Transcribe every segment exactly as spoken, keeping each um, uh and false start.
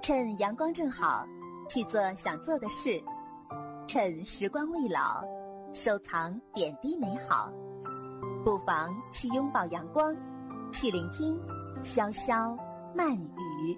趁阳光正好，去做想做的事；趁时光未老，收藏点滴美好。不妨去拥抱阳光，去聆听潇潇慢语。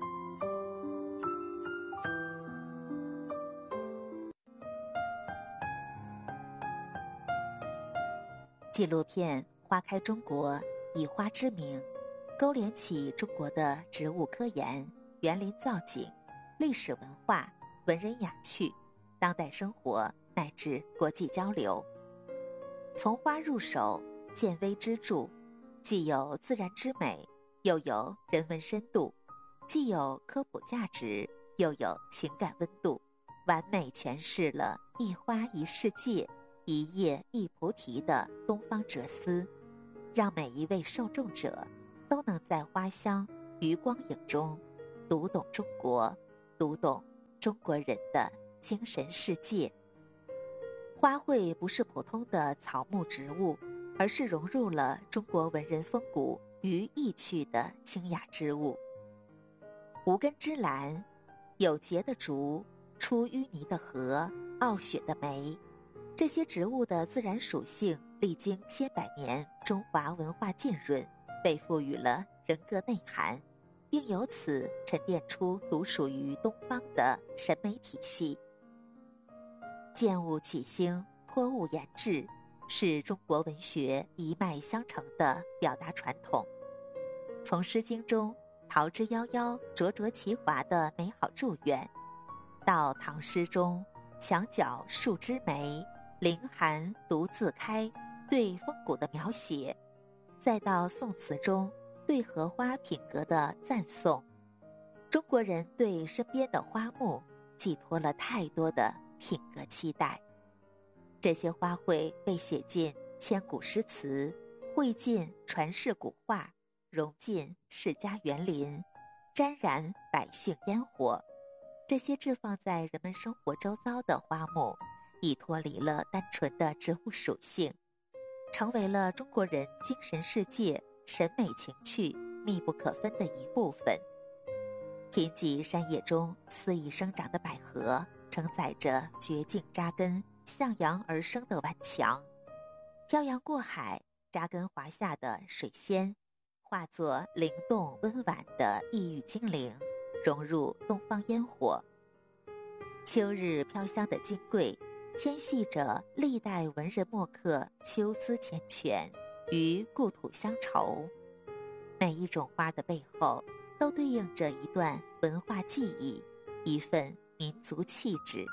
纪录片《花开中国》以花之名，勾连起中国的植物科研、园林造景、历史文化、文人雅趣、当代生活乃至国际交流。从花入手，见微知著，既有自然之美，又有人文深度，既有科普价值，又有情感温度，完美诠释了一花一世界，一叶一菩提的东方哲思，让每一位受众者都能在花香与光影中读懂中国，读懂中国人的精神世界。花卉不是普通的草木植物，而是融入了中国文人风骨与意趣的清雅之物。无根之兰，有节的竹，出淤泥的荷，傲雪的梅，这些植物的自然属性历经千百年中华文化浸润，被赋予了人格内涵，并由此沉淀出独属于东方的审美体系。见物起兴，托物言志，是中国文学一脉相承的表达传统。从《诗经》中桃之夭夭，灼灼其华的美好祝愿，到唐诗中墙角数枝梅，凌寒独自开，对风骨的描写，再到宋词中对荷花品格的赞颂，中国人对身边的花木寄托了太多的品格期待。这些花卉被写进千古诗词，绘进传世古画，融进世家园林，沾染百姓烟火。这些置放在人们生活周遭的花木，已脱离了单纯的植物属性，成为了中国人精神世界、审美情趣密不可分的一部分。贫瘠山野中肆意生长的百合，承载着绝境扎根、向阳而生的顽强。漂洋过海，扎根华夏的水仙，化作灵动温婉的异域精灵，融入东方烟火。秋日飘香的金桂，牵系着历代文人墨客秋思缱绻与故土乡愁。每一种花的背后，都对应着一段文化记忆，一份民族气质。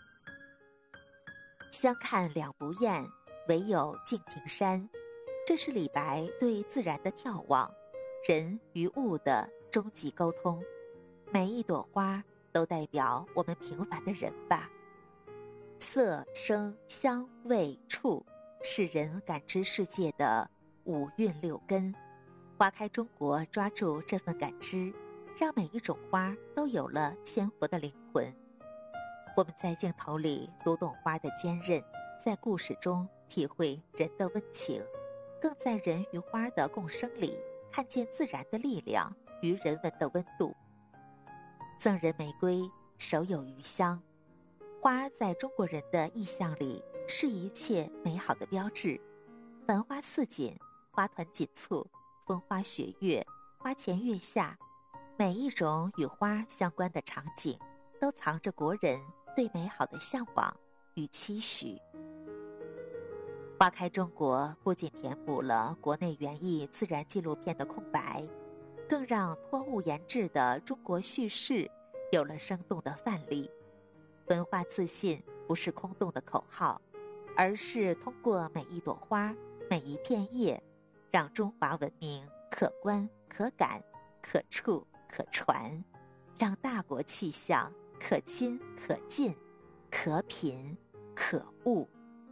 相看两不厌，唯有敬亭山，这是李白对自然的眺望，人与物的终极沟通。每一朵花都代表我们平凡的人吧。色声香味触，是人感知世界的五蕴六根。花开中国抓住这份感知，让每一种花都有了鲜活的灵魂。我们在镜头里读懂花的坚韧，在故事中体会人的温情，更在人与花的共生里看见自然的力量与人文的温度。赠人玫瑰，手有余香。花在中国人的意象里是一切美好的标志。繁花似锦，花团锦簇，风花雪月，花前月下，每一种与花相关的场景都藏着国人对美好的向往与期许。花开中国不仅填补了国内园艺自然纪录片的空白，更让托物言志的中国叙事有了生动的范例。文化自信不是空洞的口号，而是通过每一朵花、每一片叶，让中华文明可观、可感、可触、可传，让大国气象可亲、可近、可品、可悟。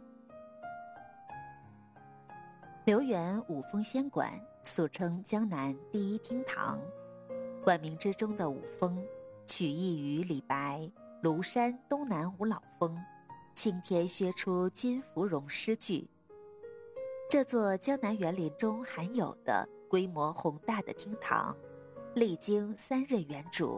留园五峰仙馆俗称江南第一厅堂，馆名之中的五峰取意于李白庐山东南五老峰，青天削出金芙蓉诗句。这座江南园林中含有的规模宏大的厅堂，历经三任园主，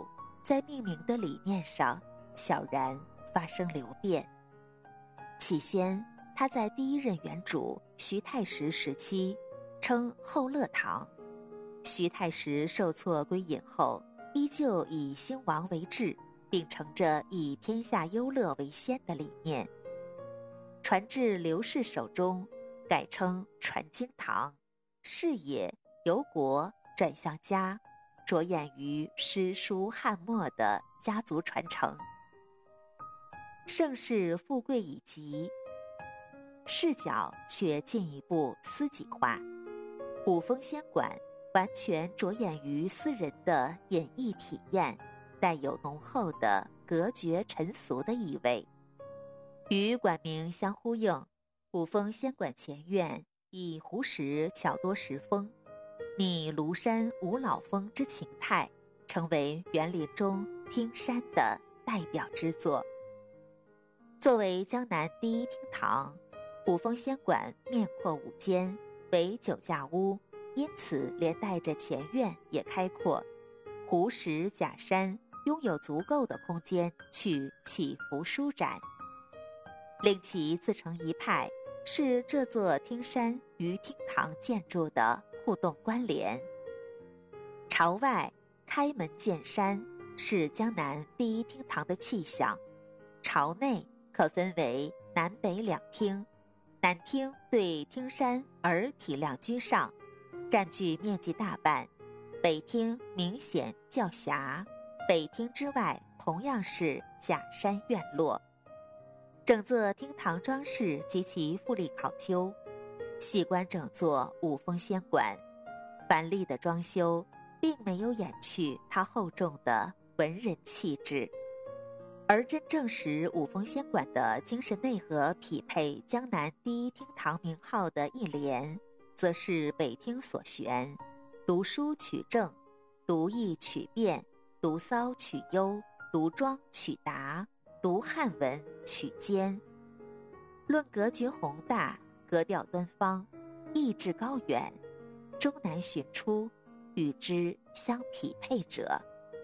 在命名的理念上悄然发生流变。起先，他在第一任原主徐太石时期称后乐堂，徐太石受挫归隐后，依旧以兴亡为志，秉承着以天下优乐为先的理念。传至刘氏手中，改称传经堂，视野由国转向家，着眼于诗书汉墨的家族传承。盛世富贵已极，视角却进一步私己化。五峰仙馆完全着眼于私人的演艺体验，带有浓厚的隔绝尘俗的意味。与馆名相呼应，五峰仙馆前院以湖石巧多石峰，拟庐山五老峰之情态，成为园林中听山的代表之作。作为江南第一厅堂，五峰仙馆面阔五间，为酒驾屋，因此连带着前院也开阔，湖石假山拥有足够的空间去起伏舒展。令其自成一派，是这座厅山与厅堂建筑的互动关联。朝外开门见山是江南第一厅堂的气象，朝内可分为南北两厅，南厅对厅山而体量居上，占据面积大半，北厅明显较狭，北厅之外同样是假山院落。整座厅堂装饰极其富丽考究，细观整座五峰仙馆，繁丽的装修并没有掩去它厚重的文人气质。而真正使五峰仙馆的精神内核匹配江南第一厅堂名号的一联，则是北厅所选，读书取正，读易取变，读骚取优，读庄取达，读汉文取坚。论格局宏大，格调端方，意志高远，终难寻出与之相匹配者。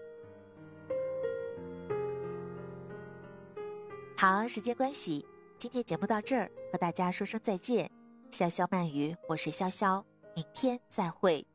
好，时间关系，今天节目到这儿，和大家说声再见。潇潇慢语，我是潇潇，明天再会。